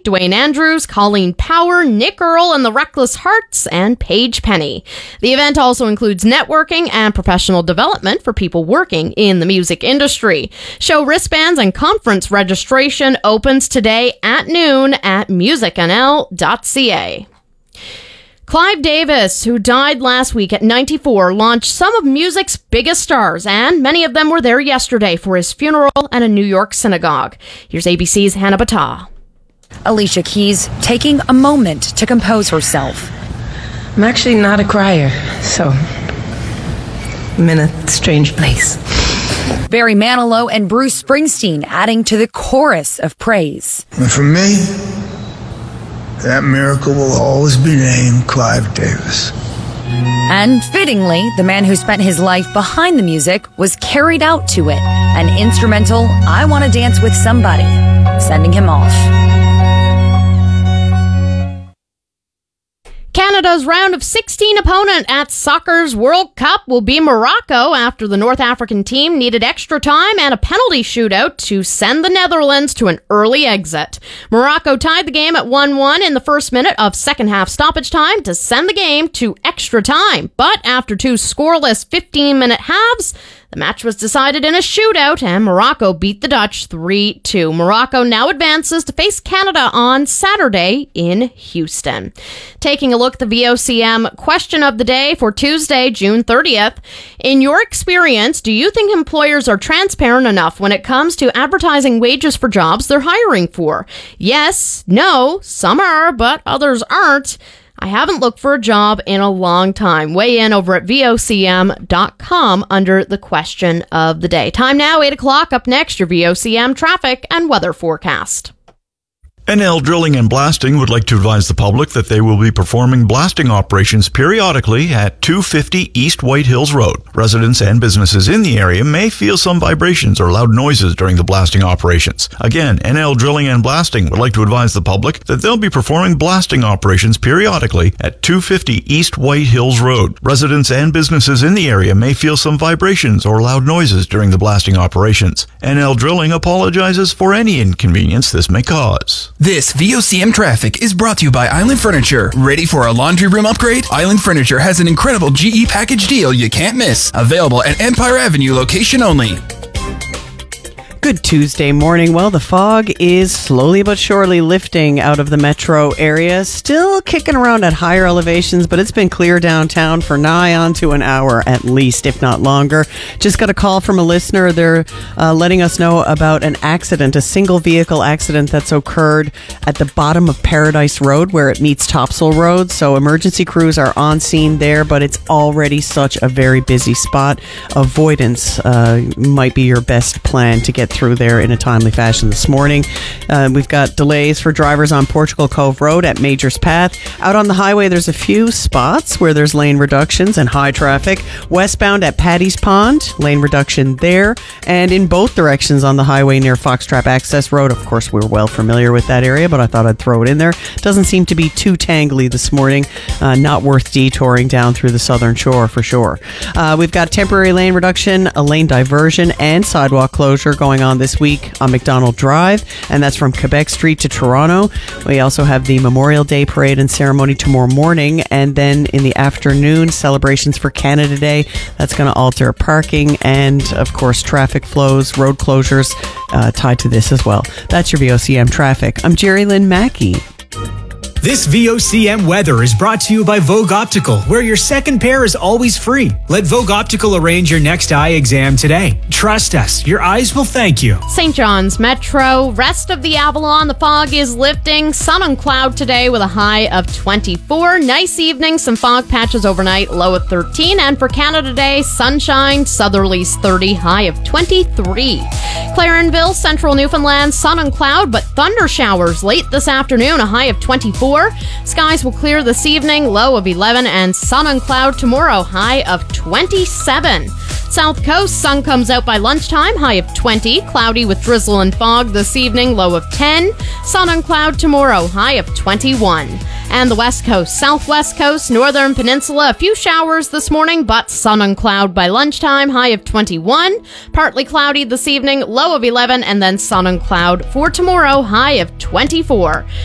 Dwayne Andrews, Colleen Power, Nick Earl and the Reckless Hearts, and Paige Penny. The event also includes networking and professional development for people working in the music industry. Show wristbands and conference registration opens today at noon at musicnl.ca. Clive Davis, who died last week at 94, launched some of music's biggest stars, and many of them were there yesterday for his funeral at a New York synagogue. Here's ABC's Hannah Battah. Alicia Keys taking a moment to compose herself. I'm actually not a crier, so I'm in a strange place. Barry Manilow and Bruce Springsteen adding to the chorus of praise. And for me, that miracle will always be named Clive Davis. And fittingly, the man who spent his life behind the music was carried out to it. An instrumental, I Want to Dance with Somebody, sending him off. Canada's round of 16 opponent at soccer's World Cup will be Morocco after the North African team needed extra time and a penalty shootout to send the Netherlands to an early exit. Morocco tied the game at 1-1 in the first minute of second half stoppage time to send the game to extra time. But after two scoreless 15-minute halves, the match was decided in a shootout, and Morocco beat the Dutch 3-2. Morocco now advances to face Canada on Saturday in Houston. Taking a look at the VOCM question of the day for Tuesday, June 30th. In your experience, do you think employers are transparent enough when it comes to advertising wages for jobs they're hiring for? Yes, no, some are, but others aren't. I haven't looked for a job in a long time. Weigh in over at VOCM.com under the question of the day. Time now, 8 o'clock. Up next, your VOCM traffic and weather forecast. NL Drilling and Blasting would like to advise the public that they will be performing blasting operations periodically at 250 East White Hills Road. Residents and businesses in the area may feel some vibrations or loud noises during the blasting operations. Again, NL Drilling and Blasting would like to advise the public that they'll be performing blasting operations periodically at 250 East White Hills Road. Residents and businesses in the area may feel some vibrations or loud noises during the blasting operations. NL Drilling apologizes for any inconvenience this may cause. This VOCM traffic is brought to you by Island Furniture. Ready for a laundry room upgrade? Island Furniture has an incredible GE package deal you can't miss. Available at Empire Avenue location only. Good Tuesday morning. Well, the fog is slowly but surely lifting out of the metro area. Still kicking around at higher elevations, but it's been clear downtown for nigh on to an hour at least, if not longer. Just got a call from a listener. They're letting us know about an accident, a single vehicle accident that's occurred at the bottom of Paradise Road where it meets Topsail Road. So emergency crews are on scene there, but it's already such a very busy spot. Avoidance might be your best plan to get through there in a timely fashion this morning. We've got delays for drivers on Portugal Cove Road at Majors Path. Out on the highway, there's a few spots where there's lane reductions and high traffic. Westbound at Paddy's Pond, lane reduction there. And in both directions on the highway near Foxtrap Access Road. Of course, we're well familiar with that area, but I thought I'd throw it in there. Doesn't seem to be too tangly this morning. Not worth detouring down through the southern shore for sure. We've got temporary lane reduction, a lane diversion, and sidewalk closure going on this week on McDonald Drive, and that's from Quebec Street to Toronto. We also have the Memorial Day Parade and ceremony tomorrow morning, and then in the afternoon, celebrations for Canada Day. That's going to alter parking and, of course, traffic flows, road closures tied to this as well. That's your VOCM traffic. I'm Jerry Lynn Mackey. This VOCM weather is brought to you by Vogue Optical, where your second pair is always free. Let Vogue Optical arrange your next eye exam today. Trust us, your eyes will thank you. St. John's Metro, rest of the Avalon, the fog is lifting. Sun and cloud today with a high of 24. Nice evening, some fog patches overnight, low of 13. And for Canada Day, sunshine, southerlies 30, high of 23. Clarenville, central Newfoundland, sun and cloud, but thunder showers late this afternoon, a high of 24. Skies will clear this evening, low of 11, and sun and cloud tomorrow, high of 27. South Coast, sun comes out by lunchtime, high of 20. Cloudy with drizzle and fog this evening, low of 10. Sun and cloud tomorrow, high of 21. And the West Coast, Southwest Coast, Northern Peninsula, a few showers this morning, but sun and cloud by lunchtime, high of 21. Partly cloudy this evening, low of 11, and then sun and cloud for tomorrow, high of 24.